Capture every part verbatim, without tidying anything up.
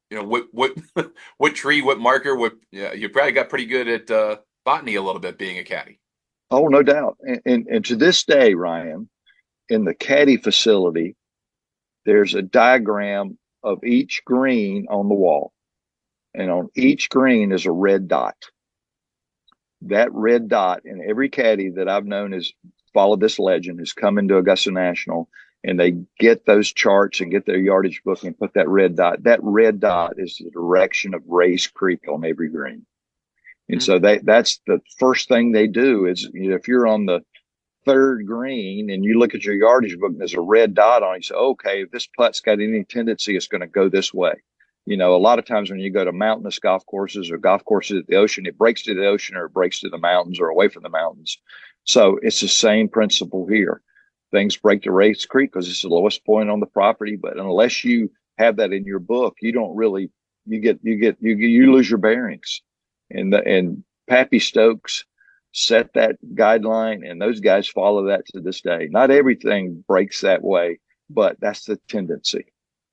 you know, what what what tree, what marker, what yeah, you probably got pretty good at uh, botany a little bit being a caddy. Oh, no doubt. And, and and to this day, Ryan, in the caddy facility, there's a diagram of each green on the wall, and on each green is a red dot. That red dot, and every caddy that I've known has followed this legend has come into Augusta National, and they get those charts and get their yardage book and put that red dot. That red dot is the direction of Race Creek on every green. And Mm. so they that's the first thing they do is, you know, if you're on the third green and you look at your yardage book and there's a red dot on it, you say, okay, if this putt's got any tendency, it's going to go this way. You know, a lot of times when you go to mountainous golf courses or golf courses at the ocean, it breaks to the ocean or it breaks to the mountains or away from the mountains. So it's the same principle here. Things break to Race Creek because it's the lowest point on the property, but unless you have that in your book, you don't really you get you get you you lose your bearings. And the, and Pappy Stokes set that guideline, and those guys follow that to this day. Not everything breaks that way, but that's the tendency.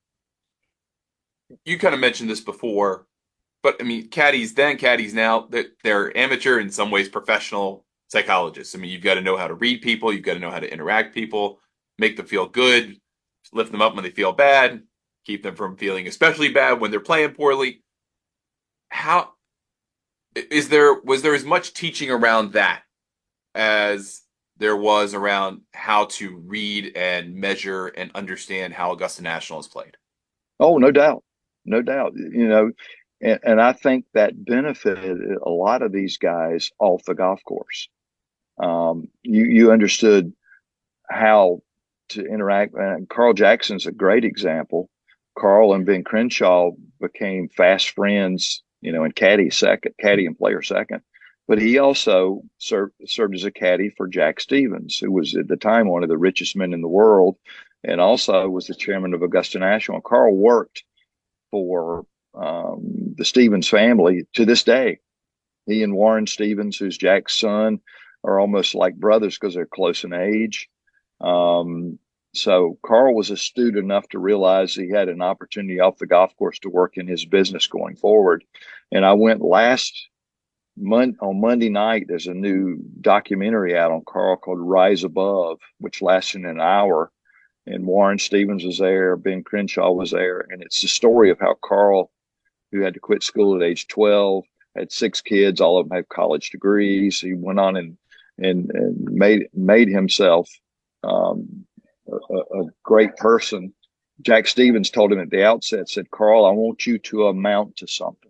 You kind of mentioned this before, but I mean, caddies then, caddies now, that they're, they're amateur, in some ways professional psychologists. I mean, you've got to know how to read people, you've got to know how to interact people, make them feel good, lift them up when they feel bad, keep them from feeling especially bad when they're playing poorly. How is there was there as much teaching around that as there was around how to read and measure and understand how Augusta National is played? Oh, no doubt, no doubt. You know, and, and I think that benefited a lot of these guys off the golf course. Um, you you understood how to interact. And Carl Jackson's a great example. Carl and Ben Crenshaw became fast friends, you know, and caddy second, caddy and player second. But he also served served as a caddy for Jack Stevens, who was at the time one of the richest men in the world, and also was the chairman of Augusta National. Carl worked for um, the Stevens family to this day. He and Warren Stevens, who's Jack's son, are almost like brothers because they're close in age. Um, so Carl was astute enough to realize he had an opportunity off the golf course to work in his business going forward. And I went last mon- on Monday night. There's a new documentary out on Carl called Rise Above, which lasted an hour. And Warren Stevens was there, Ben Crenshaw was there, and it's the story of how Carl, who had to quit school at age twelve, had six kids, all of them have college degrees. He went on and and, and made made himself um, a, a great person. Jack Stevens told him at the outset, said, Carl, I want you to amount to something.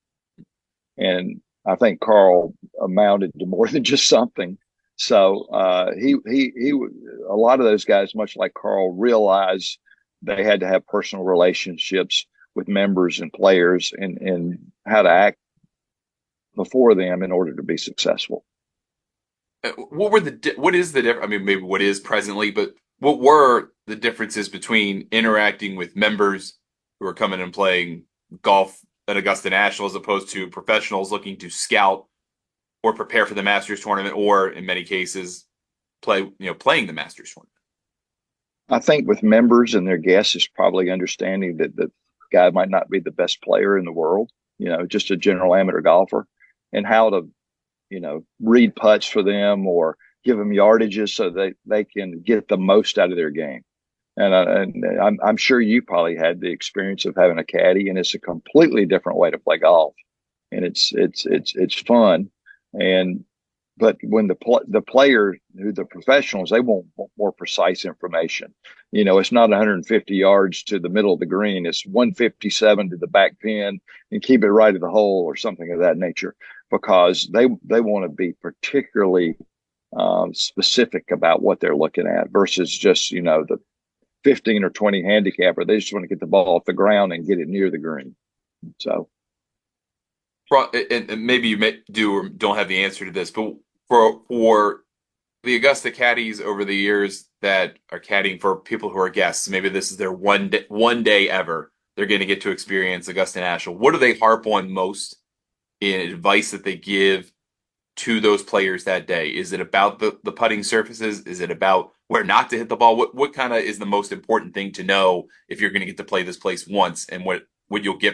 And I think Carl amounted to more than just something. So uh, he he he a lot of those guys, much like Carl, realized they had to have personal relationships with members and players and and how to act before them in order to be successful. Uh, What were the what is the difference? I mean, maybe what is presently, but what were the differences between interacting with members who are coming and playing golf at Augusta National as opposed to professionals looking to scout or prepare for the Masters tournament, or in many cases, play you know playing the Masters tournament? I think with members and their guests is probably understanding that the guy might not be the best player in the world, you know, just a general amateur golfer, and how to, you know, read putts for them or give them yardages so that they can get the most out of their game. And, uh, and I'm, I'm sure you probably had the experience of having a caddy, and it's a completely different way to play golf, and it's it's it's it's fun. And but when the pl- the player who the professionals, they want more precise information. You know, it's not one hundred fifty yards to the middle of the green; it's one fifty-seven to the back pin, and keep it right at the hole or something of that nature, because they they want to be particularly um, specific about what they're looking at versus just, you know, the fifteen or twenty handicapper. They just want to get the ball off the ground and get it near the green. So And maybe you may do or don't have the answer to this, but for for the Augusta caddies over the years that are caddying for people who are guests, maybe this is their one day, one day ever, they're going to get to experience Augusta National. What do they harp on most in advice that they give to those players that day? Is it about the, the putting surfaces? Is it about where not to hit the ball? What what kind of is the most important thing to know if you're going to get to play this place once, and what what you'll get